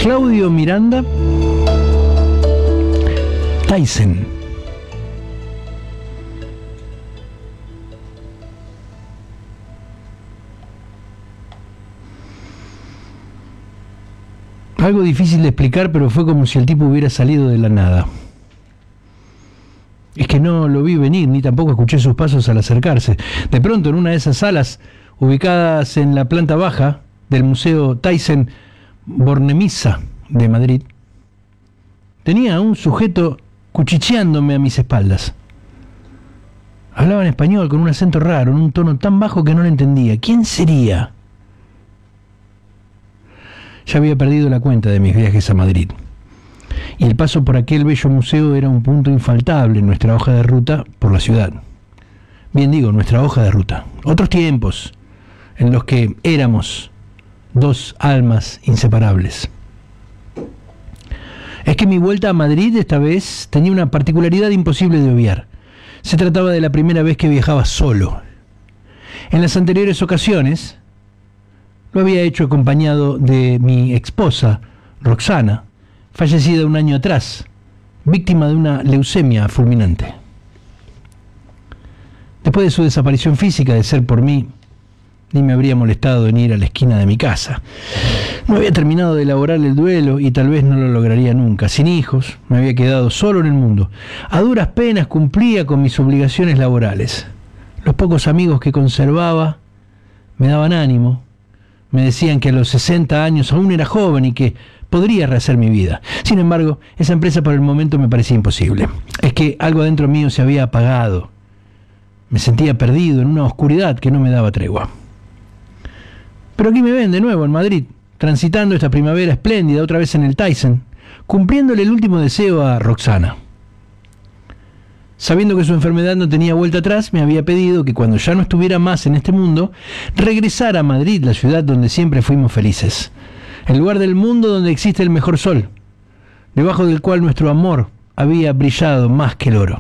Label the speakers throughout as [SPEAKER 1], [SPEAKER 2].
[SPEAKER 1] Claudio Miranda Thyssen. Algo difícil de explicar, pero fue como si el tipo hubiera salido de la nada. Es que no lo vi venir, ni tampoco escuché sus pasos al acercarse. De pronto, en una de esas salas, ubicadas en la planta baja del Museo Thyssen-Bornemisza de Madrid, tenía a un sujeto cuchicheándome a mis espaldas. Hablaba en español con un acento raro, en un tono tan bajo que no lo entendía. ¿Quién sería? Ya había perdido la cuenta de mis viajes a Madrid. Y el paso por aquel bello museo era un punto infaltable en nuestra hoja de ruta por la ciudad. Bien digo, nuestra hoja de ruta. Otros tiempos en los que éramos dos almas inseparables. Es que mi vuelta a Madrid esta vez tenía una particularidad imposible de obviar. Se trataba de la primera vez que viajaba solo. En las anteriores ocasiones lo había hecho acompañado de mi esposa, Roxana, fallecida un año atrás, víctima de una leucemia fulminante. Después de su desaparición física, de ser por mí, ni me habría molestado en ir a la esquina de mi casa. No había terminado de elaborar el duelo y tal vez no lo lograría nunca. Sin hijos, me había quedado solo en el mundo. A duras penas cumplía con mis obligaciones laborales. Los pocos amigos que conservaba me daban ánimo. Me decían que a los 60 años aún era joven y que podría rehacer mi vida. Sin embargo, esa empresa por el momento me parecía imposible. Es que algo dentro mío se había apagado. Me sentía perdido en una oscuridad que no me daba tregua. Pero aquí me ven de nuevo en Madrid, transitando esta primavera espléndida otra vez en el Thyssen, cumpliéndole el último deseo a Roxana. Sabiendo que su enfermedad no tenía vuelta atrás, me había pedido que cuando ya no estuviera más en este mundo, regresara a Madrid, la ciudad donde siempre fuimos felices. El lugar del mundo donde existe el mejor sol, debajo del cual nuestro amor había brillado más que el oro.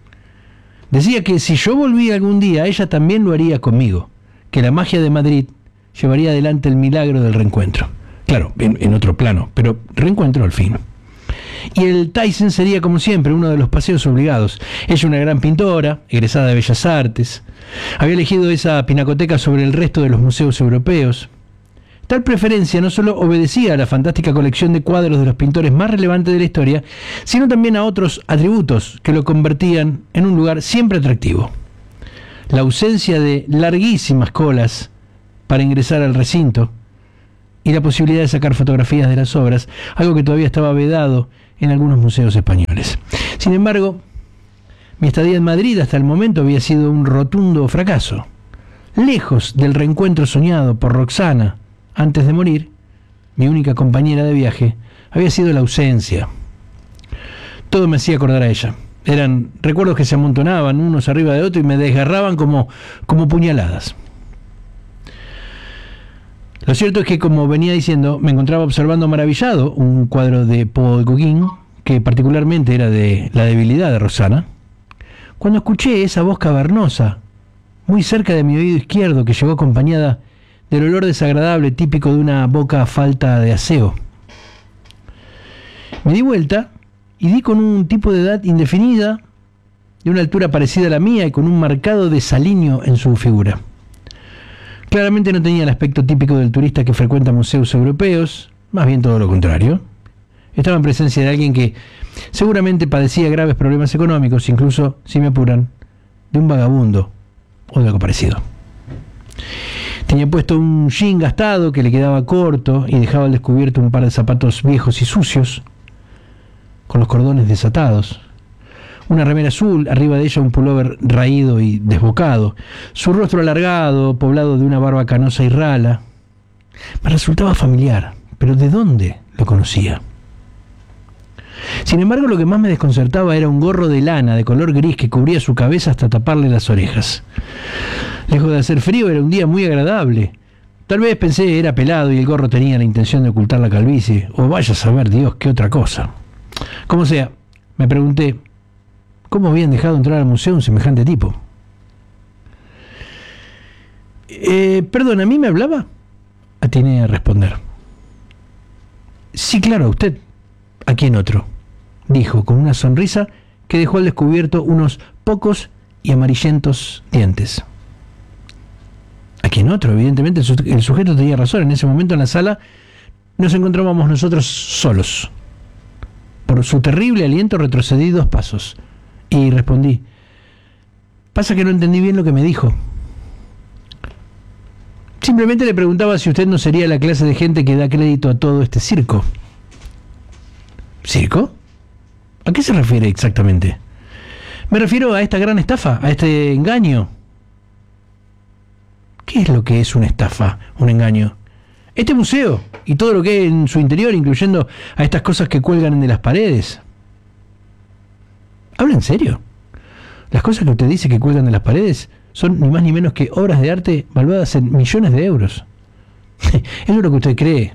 [SPEAKER 1] Decía que si yo volvía algún día, ella también lo haría conmigo, que la magia de Madrid llevaría adelante el milagro del reencuentro. Claro, en otro plano, pero reencuentro al fin. Y el Thyssen sería, como siempre, uno de los paseos obligados. Ella, una gran pintora, egresada de Bellas Artes, había elegido esa pinacoteca sobre el resto de los museos europeos. Tal preferencia no solo obedecía a la fantástica colección de cuadros de los pintores más relevantes de la historia, sino también a otros atributos que lo convertían en un lugar siempre atractivo. La ausencia de larguísimas colas para ingresar al recinto y la posibilidad de sacar fotografías de las obras, algo que todavía estaba vedado en algunos museos españoles. Sin embargo, mi estadía en Madrid hasta el momento había sido un rotundo fracaso. Lejos del reencuentro soñado por Roxana antes de morir, mi única compañera de viaje había sido la ausencia. Todo me hacía acordar a ella. Eran recuerdos que se amontonaban unos arriba de otros y me desgarraban como puñaladas. Lo cierto es que, como venía diciendo, me encontraba observando maravillado un cuadro de Paul Gauguin, que particularmente era de la debilidad de Roxana, cuando escuché esa voz cavernosa, muy cerca de mi oído izquierdo, que llegó acompañada del olor desagradable típico de una boca a falta de aseo. Me di vuelta y di con un tipo de edad indefinida, de una altura parecida a la mía y con un marcado desaliño en su figura. Claramente no tenía el aspecto típico del turista que frecuenta museos europeos, más bien todo lo contrario. Estaba en presencia de alguien que seguramente padecía graves problemas económicos, incluso, si me apuran, de un vagabundo o de algo parecido. Tenía puesto un jean gastado que le quedaba corto y dejaba al descubierto un par de zapatos viejos y sucios, con los cordones desatados. Una remera azul, arriba de ella un pullover raído y desbocado, su rostro alargado, poblado de una barba canosa y rala. Me resultaba familiar, pero ¿de dónde lo conocía? Sin embargo, lo que más me desconcertaba era un gorro de lana de color gris que cubría su cabeza hasta taparle las orejas. Lejos de hacer frío, era un día muy agradable. Tal vez pensé era pelado y el gorro tenía la intención de ocultar la calvicie, o vaya a saber Dios qué otra cosa. Como sea, me pregunté, ¿cómo habían dejado entrar al museo un semejante tipo? Perdón, ¿a mí me hablaba? Atiné a responder. Sí, claro, a usted. ¿A quién otro?, dijo con una sonrisa que dejó al descubierto unos pocos y amarillentos dientes. ¿A quién otro? Evidentemente el sujeto tenía razón. En ese momento en la sala nos encontrábamos nosotros solos. Por su terrible aliento retrocedí 2 pasos y respondí: pasa que no entendí bien lo que me dijo. Simplemente le preguntaba si usted no sería la clase de gente que da crédito a todo este circo. ¿Circo? ¿A qué se refiere exactamente? Me refiero a esta gran estafa, a este engaño. ¿Qué es lo que es una estafa, un engaño? Este museo y todo lo que hay en su interior, incluyendo a estas cosas que cuelgan de las paredes. ¿Habla en serio? Las cosas que usted dice que cuelgan de las paredes son ni más ni menos que obras de arte valuadas en millones de euros. Eso es lo que usted cree.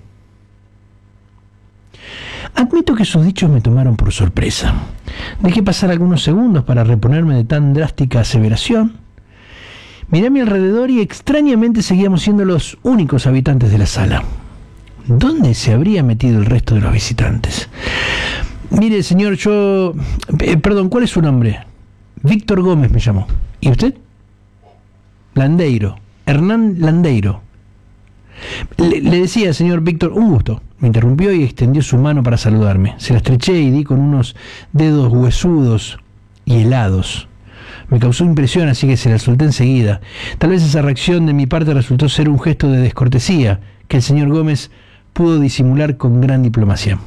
[SPEAKER 1] Admito que sus dichos me tomaron por sorpresa. Dejé pasar algunos segundos para reponerme de tan drástica aseveración. Miré a mi alrededor y extrañamente seguíamos siendo los únicos habitantes de la sala. ¿Dónde se habría metido el resto de los visitantes? Mire, señor, perdón, ¿cuál es su nombre? Víctor Gómez me llamó. ¿Y usted? Landeiro. Hernán Landeiro. Le decía, señor Víctor, un gusto. Me interrumpió y extendió su mano para saludarme. Se la estreché y di con unos dedos huesudos y helados. Me causó impresión, así que se la solté enseguida. Tal vez esa reacción de mi parte resultó ser un gesto de descortesía que el señor Gómez pudo disimular con gran diplomacia.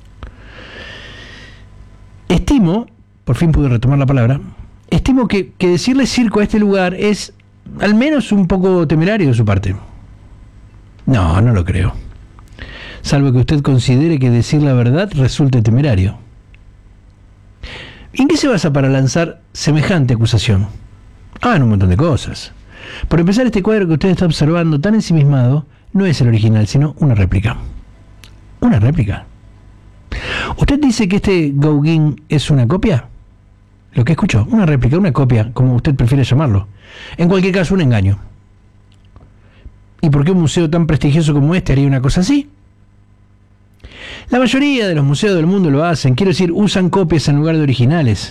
[SPEAKER 1] Estimo, por fin pude retomar la palabra, estimo que decirle circo a este lugar es al menos un poco temerario de su parte. No, no lo creo. Salvo que usted considere que decir la verdad resulte temerario. ¿En qué se basa para lanzar semejante acusación? En un montón de cosas. Por empezar, este cuadro que usted está observando tan ensimismado no es el original, sino una réplica. ¿Una réplica? ¿Usted dice que este Gauguin es una copia? Lo que escuchó, una réplica, una copia, como usted prefiere llamarlo. En cualquier caso, un engaño. ¿Y por qué un museo tan prestigioso como este haría una cosa así? La mayoría de los museos del mundo lo hacen, quiero decir, usan copias en lugar de originales.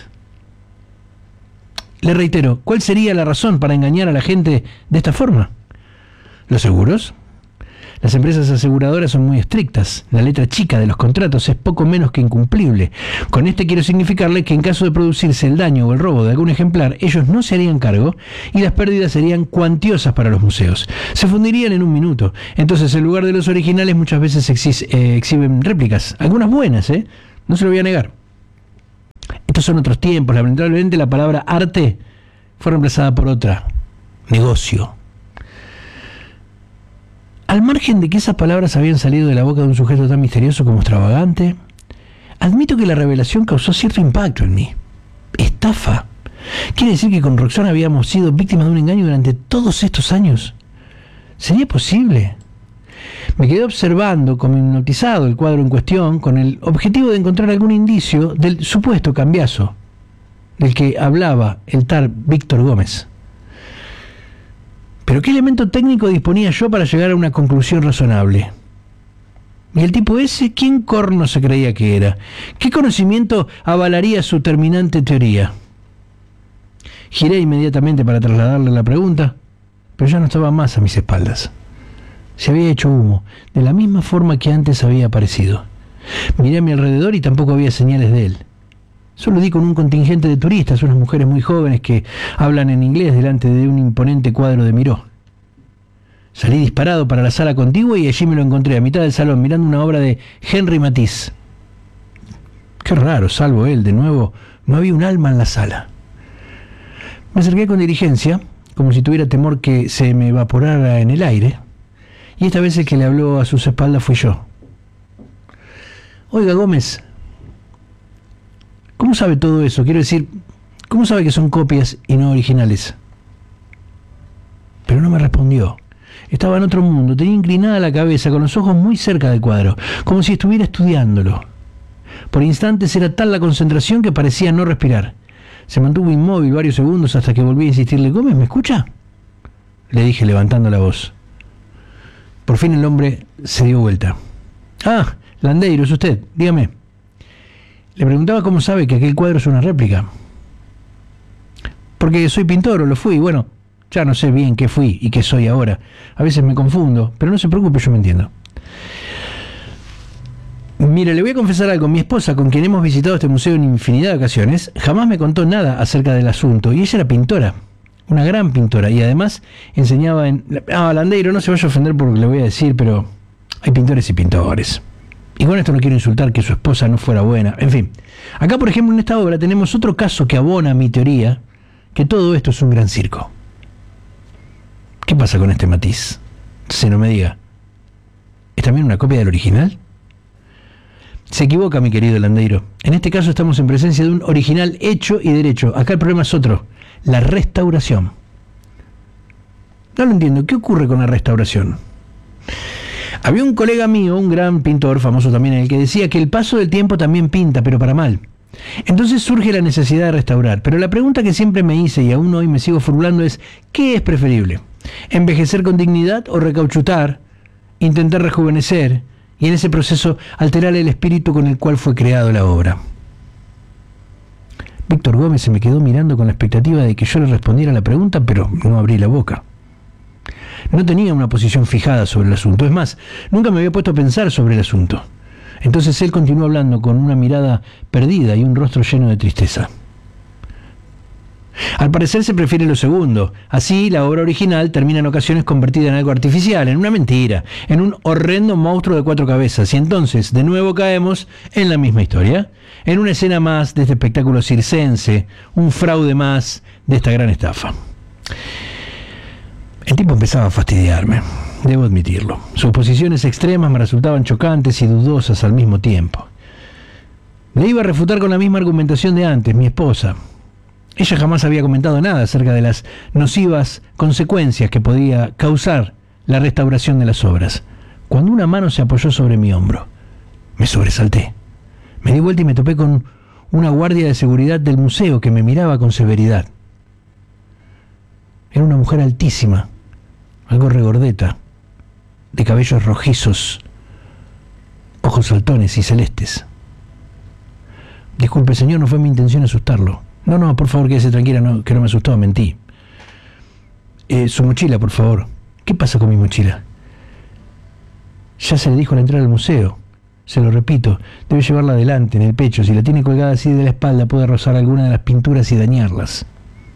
[SPEAKER 1] Le reitero, ¿cuál sería la razón para engañar a la gente de esta forma? ¿Los seguros? Las empresas aseguradoras son muy estrictas. La letra chica de los contratos es poco menos que incumplible. Con quiero significarle que en caso de producirse el daño o el robo de algún ejemplar, ellos no se harían cargo y las pérdidas serían cuantiosas para los museos. Se fundirían en un minuto. Entonces, en lugar de los originales, muchas veces exhiben réplicas. Algunas buenas, no se lo voy a negar. Estos son otros tiempos. Lamentablemente, la palabra arte fue reemplazada por otra: negocio. Al margen de que esas palabras habían salido de la boca de un sujeto tan misterioso como extravagante, admito que la revelación causó cierto impacto en mí. ¿Estafa? ¿Quiere decir que con Roxana habíamos sido víctimas de un engaño durante todos estos años? ¿Sería posible? Me quedé observando, como hipnotizado, el cuadro en cuestión, con el objetivo de encontrar algún indicio del supuesto cambiazo del que hablaba el tal Víctor Gómez. Pero ¿qué elemento técnico disponía yo para llegar a una conclusión razonable? ¿Y el tipo ese, quién corno se creía que era? ¿Qué conocimiento avalaría su terminante teoría? Giré inmediatamente para trasladarle la pregunta, pero ya no estaba más a mis espaldas. Se había hecho humo, de la misma forma que antes había aparecido. Miré a mi alrededor y tampoco había señales de él. Solo di con un contingente de turistas, unas mujeres muy jóvenes que hablan en inglés delante de un imponente cuadro de Miró. Salí disparado para la sala contigua y allí me lo encontré, a mitad del salón, mirando una obra de Henri Matisse. Qué raro, salvo él, de nuevo, no había un alma en la sala. Me acerqué con diligencia, como si tuviera temor que se me evaporara en el aire, y esta vez el que le habló a sus espaldas fui yo. Oiga, Gómez, ¿cómo sabe todo eso? Quiero decir, ¿cómo sabe que son copias y no originales? Pero no me respondió. Estaba en otro mundo, tenía inclinada la cabeza, con los ojos muy cerca del cuadro, como si estuviera estudiándolo. Por instantes era tal la concentración que parecía no respirar. Se mantuvo inmóvil varios segundos hasta que volví a insistirle. «Gómez, ¿me escucha?», le dije levantando la voz. Por fin el hombre se dio vuelta. «Ah, Landeiro, es usted, dígame. Le preguntaba cómo sabe que aquel cuadro es una réplica. Porque soy pintor o lo fui, bueno, ya no sé bien qué fui y qué soy ahora. A veces me confundo, pero no se preocupe, yo me entiendo. Mire, le voy a confesar algo. Mi esposa, con quien hemos visitado este museo en infinidad de ocasiones, jamás me contó nada acerca del asunto. Y ella era pintora, una gran pintora. Y además enseñaba en... Landeiro, no se vaya a ofender por lo que le voy a decir, pero hay pintores y pintores. Y con esto no quiero insultar que su esposa no fuera buena. En fin, acá por ejemplo en esta obra tenemos otro caso que abona mi teoría, que todo esto es un gran circo. ¿Qué pasa con este matiz? Se no me diga. ¿Es también una copia del original? Se equivoca, mi querido Landeiro. En este caso estamos en presencia de un original hecho y derecho. Acá el problema es otro, la restauración. No lo entiendo, ¿qué ocurre con la restauración? Había un colega mío, un gran pintor, famoso también, en el que decía que el paso del tiempo también pinta, pero para mal. Entonces surge la necesidad de restaurar. Pero la pregunta que siempre me hice y aún hoy me sigo formulando es, ¿qué es preferible? ¿Envejecer con dignidad o recauchutar, intentar rejuvenecer y en ese proceso alterar el espíritu con el cual fue creado la obra? Víctor Gómez se me quedó mirando con la expectativa de que yo le respondiera a la pregunta, pero no abrí la boca. No tenía una posición fijada sobre el asunto. Es más, nunca me había puesto a pensar sobre el asunto. Entonces él continuó hablando con una mirada perdida y un rostro lleno de tristeza. Al parecer se prefiere lo segundo. Así, la obra original termina en ocasiones convertida en algo artificial, en una mentira, en un horrendo monstruo de 4 cabezas. Y entonces, de nuevo caemos en la misma historia, en una escena más de este espectáculo circense, un fraude más de esta gran estafa. El tipo empezaba a fastidiarme, debo admitirlo. Sus posiciones extremas me resultaban chocantes y dudosas al mismo tiempo. Le iba a refutar con la misma argumentación de antes, mi esposa. Ella jamás había comentado nada acerca de las nocivas consecuencias que podía causar la restauración de las obras. Cuando una mano se apoyó sobre mi hombro, me sobresalté. Me di vuelta y me topé con una guardia de seguridad del museo que me miraba con severidad. Era una mujer altísima, algo regordeta, de cabellos rojizos, ojos saltones y celestes. Disculpe, señor, no fue mi intención asustarlo. No, por favor, quédese tranquila, no, que no me asustó, mentí. Su mochila, por favor. ¿Qué pasa con mi mochila? Ya se le dijo al entrar al museo. Se lo repito, debe llevarla adelante, en el pecho. Si la tiene colgada así de la espalda, puede rozar alguna de las pinturas y dañarlas.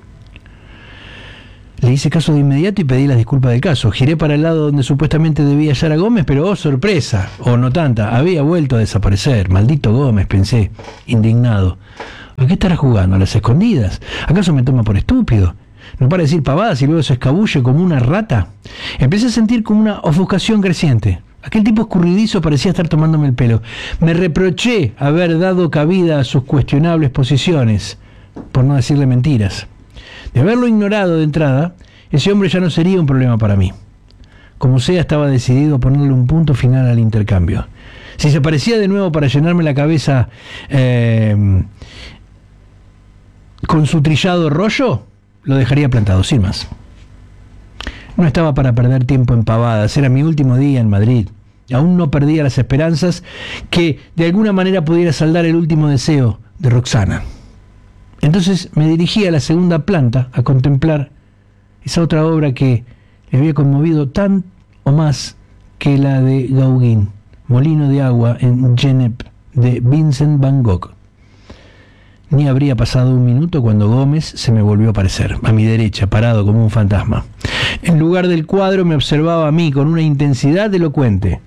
[SPEAKER 1] Le hice caso de inmediato y pedí las disculpas del caso. Giré para el lado donde supuestamente debía hallar a Gómez, pero ¡oh, sorpresa! O no tanta, había vuelto a desaparecer. Maldito Gómez, pensé, indignado. ¿A qué estará jugando? ¿A las escondidas? ¿Acaso me toma por estúpido? ¿No para decir pavadas y luego se escabulle como una rata? Empecé a sentir como una ofuscación creciente. Aquel tipo escurridizo parecía estar tomándome el pelo. Me reproché haber dado cabida a sus cuestionables posiciones, por no decirle mentiras. De haberlo ignorado de entrada, ese hombre ya no sería un problema para mí. Como sea, estaba decidido a ponerle un punto final al intercambio. Si se aparecía de nuevo para llenarme la cabeza con su trillado rollo, lo dejaría plantado, sin más. No estaba para perder tiempo en pavadas, era mi último día en Madrid. Aún no perdía las esperanzas que de alguna manera pudiera saldar el último deseo de Roxana. Entonces me dirigí a la segunda planta a contemplar esa otra obra que le había conmovido tan o más que la de Gauguin, Molino de agua en Geneppe, de Vincent van Gogh. Ni habría pasado un minuto cuando Gómez se me volvió a aparecer, a mi derecha, parado como un fantasma. En lugar del cuadro me observaba a mí con una intensidad elocuente.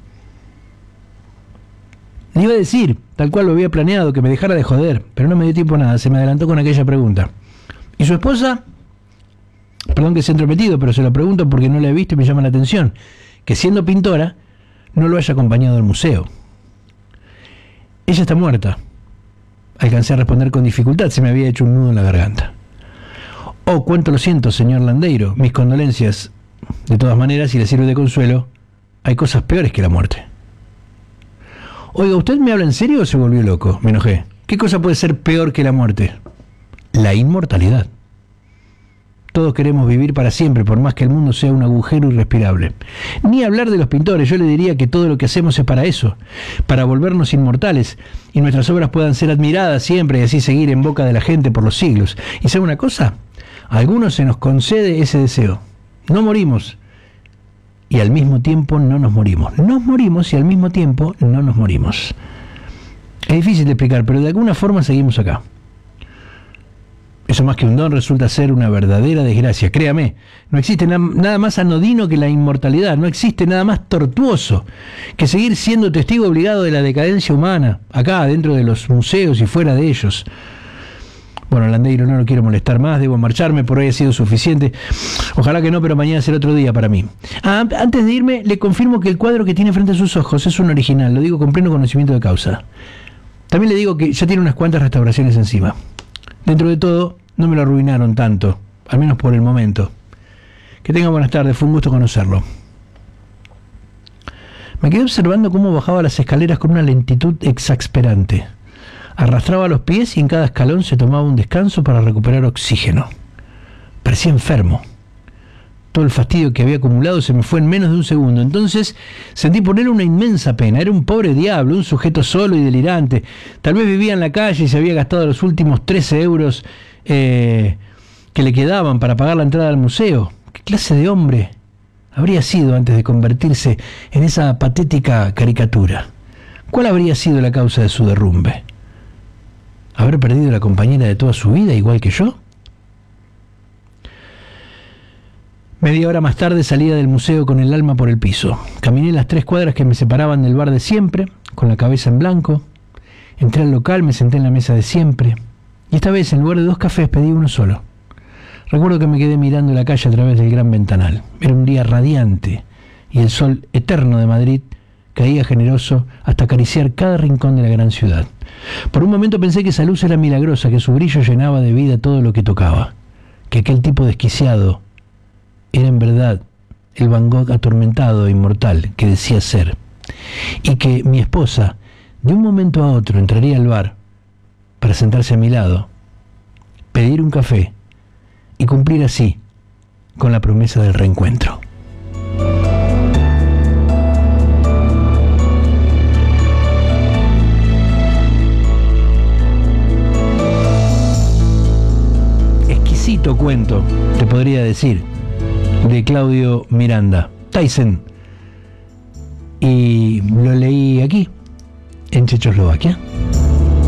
[SPEAKER 1] Le iba a decir, tal cual lo había planeado, que me dejara de joder, pero no me dio tiempo a nada, se me adelantó con aquella pregunta. ¿Y su esposa? Perdón que sea entrometido, pero se lo pregunto porque no la he visto y me llama la atención, que siendo pintora, no lo haya acompañado al museo. Ella está muerta. Alcancé a responder con dificultad, se me había hecho un nudo en la garganta. Oh, cuánto lo siento, señor Landeiro, mis condolencias. De todas maneras, si le sirve de consuelo, hay cosas peores que la muerte. Oiga, ¿usted me habla en serio o se volvió loco? Me enojé. ¿Qué cosa puede ser peor que la muerte? La inmortalidad. Todos queremos vivir para siempre, por más que el mundo sea un agujero irrespirable. Ni hablar de los pintores, yo le diría que todo lo que hacemos es para eso, para volvernos inmortales, y nuestras obras puedan ser admiradas siempre y así seguir en boca de la gente por los siglos. ¿Y sabe una cosa? A algunos se nos concede ese deseo. No morimos, y al mismo tiempo no nos morimos. Nos morimos y al mismo tiempo no nos morimos. Es difícil de explicar, pero de alguna forma seguimos acá. Eso más que un don resulta ser una verdadera desgracia. Créame, no existe nada más anodino que la inmortalidad, no existe nada más tortuoso que seguir siendo testigo obligado de la decadencia humana, acá, dentro de los museos y fuera de ellos. Bueno, Landeiro, no lo quiero molestar más, debo marcharme, por hoy ha sido suficiente. Ojalá que no, pero mañana será otro día para mí. Antes de irme, le confirmo que el cuadro que tiene frente a sus ojos es un original, lo digo con pleno conocimiento de causa. También le digo que ya tiene unas cuantas restauraciones encima. Dentro de todo, no me lo arruinaron tanto, al menos por el momento. Que tenga buenas tardes, fue un gusto conocerlo. Me quedé observando cómo bajaba las escaleras con una lentitud exasperante. Arrastraba los pies y en cada escalón se tomaba un descanso para recuperar oxígeno. Parecía enfermo. Todo el fastidio que había acumulado se me fue en menos de un segundo. Entonces sentí por él una inmensa pena. Era un pobre diablo, un sujeto solo y delirante. Tal vez vivía en la calle y se había gastado los últimos 13 euros que le quedaban para pagar la entrada al museo. ¿Qué clase de hombre habría sido antes de convertirse en esa patética caricatura? ¿Cuál habría sido la causa de su derrumbe? ¿Haber perdido la compañera de toda su vida igual que yo? Media hora más tarde salía del museo con el alma por el piso. Caminé las 3 cuadras que me separaban del bar de siempre, con la cabeza en blanco. Entré al local, me senté en la mesa de siempre. Y esta vez, en lugar de 2 cafés, pedí uno solo. Recuerdo que me quedé mirando la calle a través del gran ventanal. Era un día radiante, y el sol eterno de Madrid caía generoso hasta acariciar cada rincón de la gran ciudad. Por un momento pensé que esa luz era milagrosa, que su brillo llenaba de vida todo lo que tocaba. Que aquel tipo desquiciado era en verdad el Van Gogh atormentado e inmortal que decía ser, y que mi esposa de un momento a otro entraría al bar para sentarse a mi lado, pedir un café y cumplir así con la promesa del reencuentro. Exquisito cuento, te podría decir, de Claudio Miranda, Thyssen, y lo leí aquí, en Checoslovaquia.